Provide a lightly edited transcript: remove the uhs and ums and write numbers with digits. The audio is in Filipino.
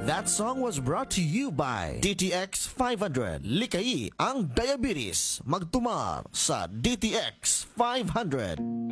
That song was brought to you by DTX 500. Likai ang diabetes. Magtumar sa DTX 500.